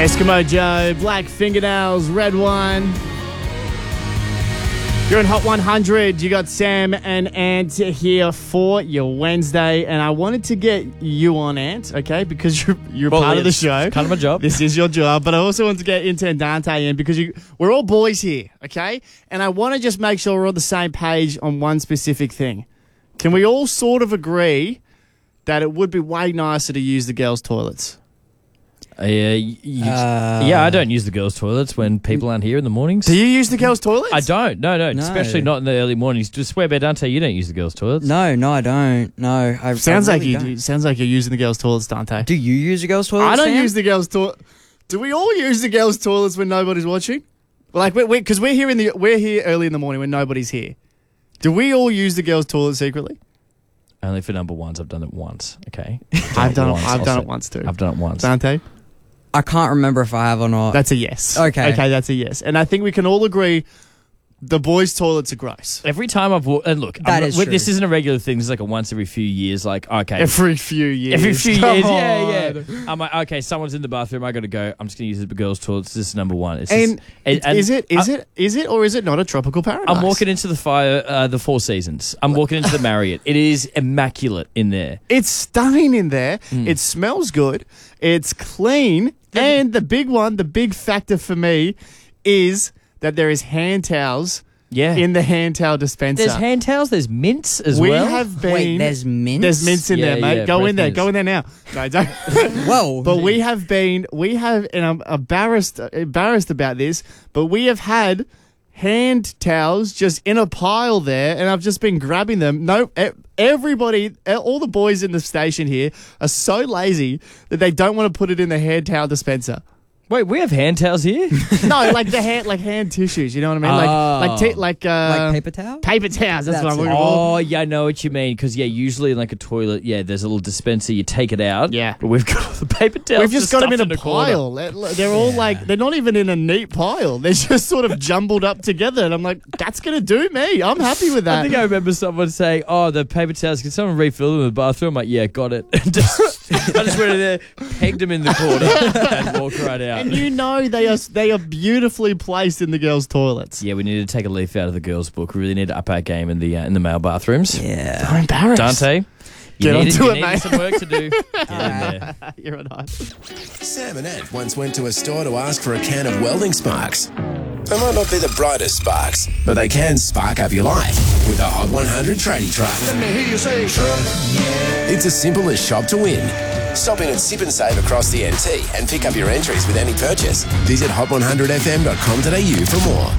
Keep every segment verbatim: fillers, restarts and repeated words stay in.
Eskimo Joe, black fingernails, red wine. You're in Hot one hundred. You got Sam and Ant here for your Wednesday, and I wanted to get you on, Ant, okay, because you're you're Well, part of the it's show. kind of my job. This is your job, but I also want to get Inter and Dante in because you we're all boys here, okay, and I want to just make sure we're on the same page on one specific thing. Can we all sort of agree that it would be way nicer to use the girls' toilets? Uh, yeah, you, Uh, yeah, I don't use the girls' toilets when people aren't here in the mornings. Do you use the girls' toilets? I don't. No, no, No. especially not in the early mornings. Just swear by Dante, you don't use the girls' toilets. No, no, I don't. No, I Sounds I like really you. don't. do- Sounds like you're using the girls' toilets, Dante. Do you use a girls' toilet? I don't Sam? use the girls' toilet. Do we all use the girls' toilets when nobody's watching? Well, like, we because we're here in the we're here early in the morning when nobody's here. Do we all use the girls' toilet secretly? Only for number ones. I've done it once. Okay, I've done it. once, I've I'll done say- it once too. I've done it once. Dante, I can't remember if I have or not. that's a yes. Okay. okay, that's a yes. And I think we can all agree the boys' toilets are gross. Every time I've walked, and look, I'm That not- is well, true. this isn't a regular thing. This is like a once every few years. Like, okay, Every few years. Every few Come years, on. yeah, yeah. I'm like, okay, someone's in the bathroom. I got to go. I'm just going to use the girls' toilets. This is number one. It's And, just, and- and is it is I- it is it or is it not a tropical paradise? I'm walking into the fire, uh, the Four Seasons. I'm walking into the Marriott. It is immaculate in there. It's stunning in there. Mm. It smells good. It's clean. And the big one, the big factor for me is that there is hand towels Yeah. in the hand towel dispenser. There's hand towels. There's mints as we well. have been. Wait, there's mints? There's mints in Yeah, there, mate. yeah, Go breath in there. mints. Go in there now. No, don't. Whoa. But we have been. We have, and I'm embarrassed. Embarrassed about this. But we have had hand towels just in a pile there, and I've just been grabbing them. No, e- everybody, e- all the boys in the station here are so lazy that they don't want to put it in the hand towel dispenser. Wait, we have hand towels here? No, like the hand, like hand tissues. You know what I mean? Like, Oh. like, t- like, uh, like paper towel? paper towels. That's, That's what I'm it. looking for. Oh, yeah, I know what you mean. Because, yeah, usually in like a toilet, yeah, there's a little dispenser. You take it out. Yeah. But we've got all the paper towels. We've just got them in a stuffed corner. pile. They're they're all like, they're not even in a neat pile. They're just sort of jumbled up together. And I'm like, that's going to do me. I'm happy with that. I think I remember someone saying, oh, the paper towels, can someone refill them in the bathroom? I'm like, yeah, got it. just, I just went in there, pegged them in the corner, and walked right out. And you know they are they are beautifully placed in the girls' toilets. Yeah, we need to take a leaf out of the girls' book. We really need to up our game in the uh, in the male bathrooms. Yeah. I'm embarrassed. Dante, you Get need, onto you it, need mate. some work to do. Get in there. You're on hype. Sam and Ant once went to a store to ask for a can of welding sparks. They might not be the brightest sparks, but they can spark up your life with a Hot one hundred tradie truck. Let me hear you say truck. It's as simple as shop to win. Stop in at Sip and Save across the N T and pick up your entries with any purchase. Visit hot one hundred f m dot com dot a u for more.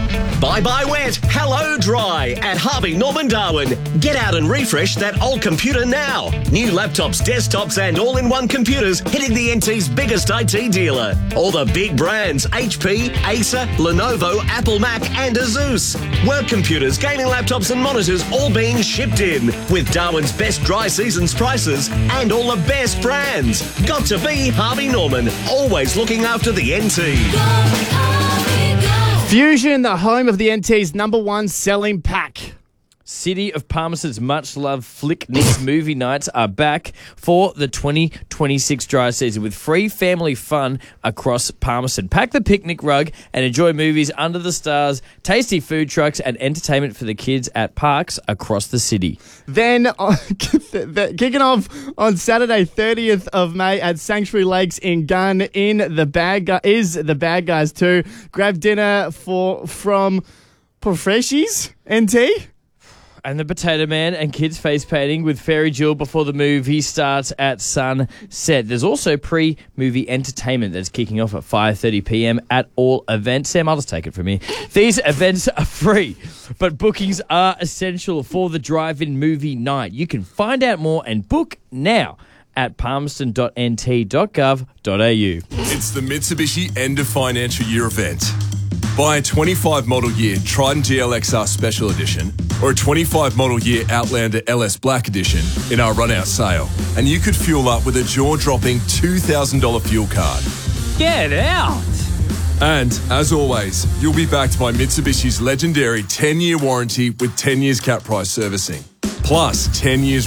Bye bye wet, hello dry at Harvey Norman Darwin. Get out and refresh that old computer now. New laptops, desktops and all-in-one computers hitting the N T's biggest I T dealer. All the big brands, H P, Acer, Lenovo, Apple Mac and Asus. Work computers, gaming laptops and monitors all being shipped in with Darwin's best dry seasons prices and all the best brands. Got to be Harvey Norman, always looking after the N T. Fusion, the home of the N T's number one selling pack. City of Palmerston's much-loved Flick Nicks movie nights are back for the twenty twenty-six dry season with free family fun across Palmerston. Pack the picnic rug and enjoy movies under the stars, tasty food trucks and entertainment for the kids at parks across the city. Then, uh, kicking off on Saturday, thirtieth of May at Sanctuary Lakes in Gunn, in the bad Gu- is the Bad Guys too. Grab dinner for from Profreshies N T. And the Potato Man and kids face painting with Fairy Jewel before the movie starts at sunset. There's also pre-movie entertainment that's kicking off at five thirty p m at all events. Sam, I'll just take it from here. These events are free, but bookings are essential for the drive-in movie night. You can find out more and book now at palmerston dot n t dot gov dot a u. It's the Mitsubishi end of financial year event. Buy a twenty-five model year Triton G L X R Special Edition or a twenty-five model year Outlander L S Black Edition in our run-out sale, and you could fuel up with a jaw-dropping two thousand dollars fuel card. Get out! And, as always, you'll be backed by Mitsubishi's legendary ten-year warranty with ten years cap price servicing, plus ten years